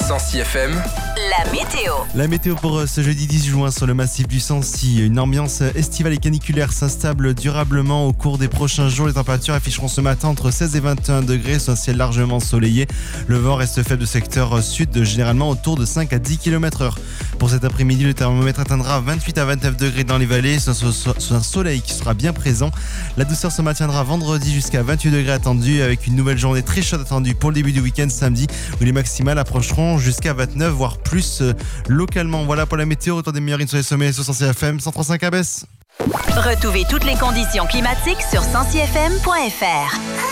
Sancy FM, la météo. La météo pour ce jeudi 10 juin sur le massif du Sancy. Une ambiance estivale et caniculaire s'installe durablement au cours des prochains jours. Les températures afficheront ce matin entre 16 et 21 degrés sur un ciel largement ensoleillé. Le vent reste faible de secteur sud, généralement autour de 5 à 10 km/h. Pour cet après-midi, le thermomètre atteindra 28 à 29 degrés dans les vallées, sous un soleil qui sera bien présent. La douceur se maintiendra vendredi jusqu'à 28 degrés attendus, avec une nouvelle journée très chaude attendue pour le début du week-end samedi, où les maximales approcheront jusqu'à 29 voire plus localement. Voilà pour la météo. Retour des meilleures sur les sommets sur Sancy FM 103.5 à Besse. Retrouvez toutes les conditions climatiques sur sancyfm.fr.